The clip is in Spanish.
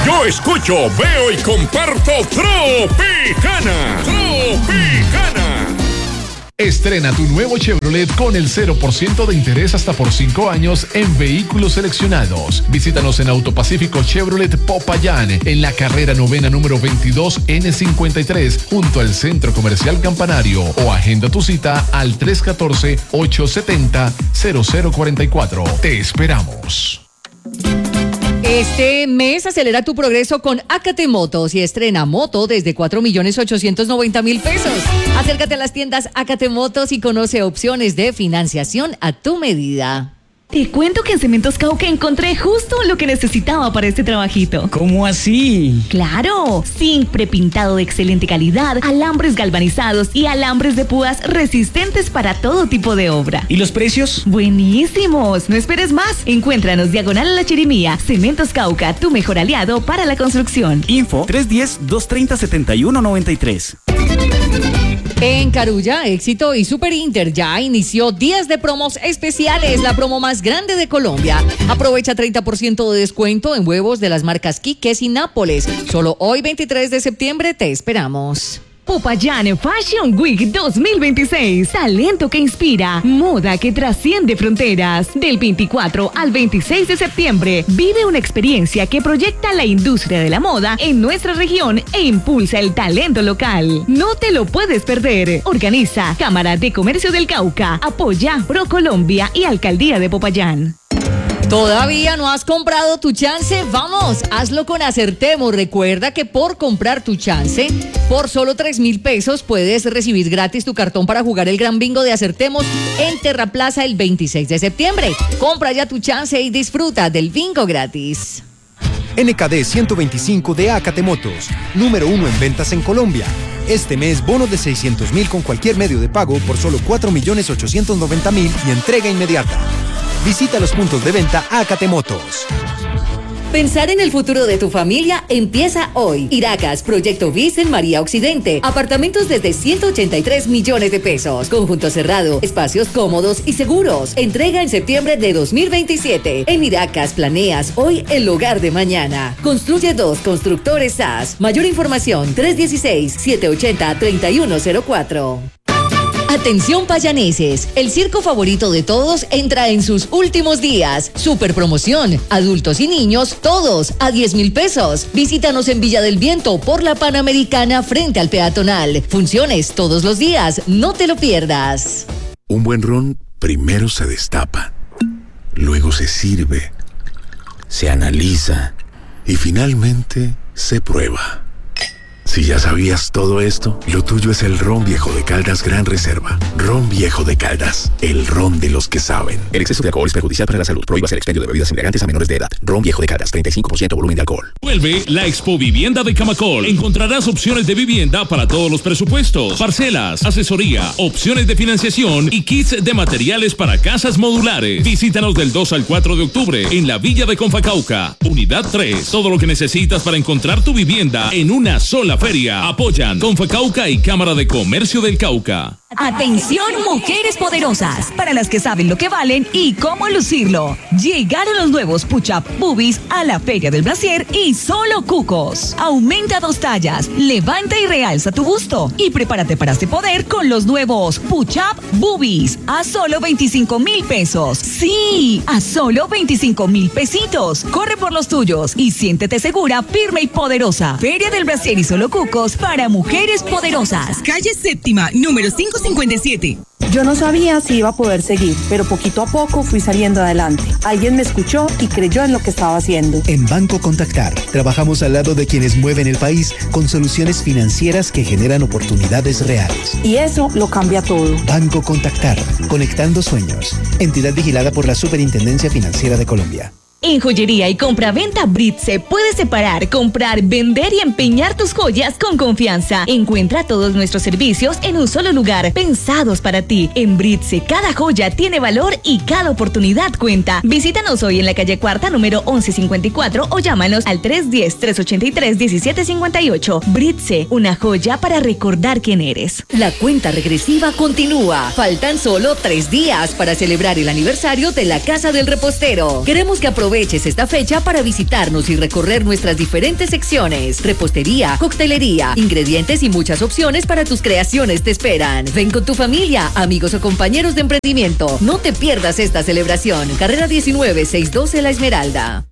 Yo escucho, veo y comparto Tropicana. Estrena tu nuevo Chevrolet con el 0% de interés hasta por 5 años en vehículos seleccionados. Visítanos en Autopacífico Chevrolet Popayán, en la carrera novena número 22N53, junto al Centro Comercial Campanario, o agenda tu cita al 314-870-0044. Te esperamos. Este mes acelera tu progreso con Acate Motos y estrena moto desde 4.890.000 pesos. Acércate a las tiendas Acate Motos y conoce opciones de financiación a tu medida. Te cuento que en Cementos Cauca encontré justo lo que necesitaba para este trabajito. ¿Cómo así? ¡Claro! Zinc prepintado de excelente calidad, alambres galvanizados y alambres de púas resistentes para todo tipo de obra. ¿Y los precios? ¡Buenísimos! No esperes más. Encuéntranos diagonal a la Chirimía. Cementos Cauca, tu mejor aliado para la construcción. Info 310-230-7193. En Carulla, Éxito y Super Inter ya inició días de promos especiales, la promo más grande de Colombia. Aprovecha 30% de descuento en huevos de las marcas Quiques y Nápoles. Solo hoy, 23 de septiembre, te esperamos. Popayán Fashion Week 2026. Talento que inspira, moda que trasciende fronteras. Del 24 al 26 de septiembre, vive una experiencia que proyecta la industria de la moda en nuestra región e impulsa el talento local. No te lo puedes perder. Organiza Cámara de Comercio del Cauca, apoya ProColombia y Alcaldía de Popayán. ¿Todavía no has comprado tu chance? ¡Vamos! Hazlo con Acertemos. Recuerda que por comprar tu chance, por solo 3.000 pesos puedes recibir gratis tu cartón para jugar el gran bingo de Acertemos en Terraplaza el 26 de septiembre. Compra ya tu chance y disfruta del bingo gratis. NKD 125 de Acate Motos, número 1 en ventas en Colombia. Este mes, bonos de 600.000 con cualquier medio de pago por solo 4.890.000 y entrega inmediata. Visita los puntos de venta Acate Motos. Pensar en el futuro de tu familia empieza hoy. Iracas, Proyecto BIS en María Occidente. Apartamentos desde 183 millones de pesos. Conjunto cerrado, espacios cómodos y seguros. Entrega en septiembre de 2027. En Iracas planeas hoy el hogar de mañana. Construye 2 Constructores SAS. Mayor información 316-780-3104. Atención payaneses, el circo favorito de todos entra en sus últimos días. Super promoción, adultos y niños, todos a 10.000 pesos. Visítanos en Villa del Viento por la Panamericana frente al peatonal. Funciones todos los días, no te lo pierdas. Un buen ron primero se destapa, luego se sirve, se analiza y finalmente se prueba. Si ya sabías todo esto, lo tuyo es el Ron Viejo de Caldas Gran Reserva. Ron Viejo de Caldas, el ron de los que saben. El exceso de alcohol es perjudicial para la salud. Prohíbase el expendio de bebidas embriagantes a menores de edad. Ron Viejo de Caldas, 35% volumen de alcohol. Vuelve la Expo Vivienda de Camacol. Encontrarás opciones de vivienda para todos los presupuestos, parcelas, asesoría, opciones de financiación y kits de materiales para casas modulares. Visítanos del 2 al 4 de octubre en la Villa de Confacauca, Unidad 3. Todo lo que necesitas para encontrar tu vivienda en una sola feria. Apoyan Confacauca y Cámara de Comercio del Cauca. Atención, mujeres poderosas, para las que saben lo que valen y cómo lucirlo. Llegaron los nuevos Push-Up Boobies a la Feria del Brasier y solo cucos. Aumenta 2 tallas, levanta y realza tu busto y prepárate para este poder con los nuevos Push-Up Boobies a solo 25.000 pesos. Sí, a solo 25.000 pesitos. Corre por los tuyos y siéntete segura, firme y poderosa. Feria del Brasier y solo cucos para mujeres poderosas. Calle Séptima, número 557. Yo no sabía si iba a poder seguir, pero poquito a poco fui saliendo adelante. Alguien me escuchó y creyó en lo que estaba haciendo. En Banco Contactar, trabajamos al lado de quienes mueven el país con soluciones financieras que generan oportunidades reales. Y eso lo cambia todo. Banco Contactar, conectando sueños. Entidad vigilada por la Superintendencia Financiera de Colombia. En Joyería y Compra-Venta Britse puedes separar, comprar, vender y empeñar tus joyas con confianza. Encuentra todos nuestros servicios en un solo lugar, pensados para ti. En Britse, cada joya tiene valor y cada oportunidad cuenta. Visítanos hoy en la calle Cuarta, número 1154 o llámanos al 310-383-1758. Britse, una joya para recordar quién eres. La cuenta regresiva continúa. Faltan solo 3 días para celebrar el aniversario de la Casa del Repostero. Queremos que aproveches aproveches esta fecha para visitarnos y recorrer nuestras diferentes secciones. Repostería, coctelería, ingredientes y muchas opciones para tus creaciones te esperan. Ven con tu familia, amigos o compañeros de emprendimiento. No te pierdas esta celebración. Carrera 19, 612 La Esmeralda.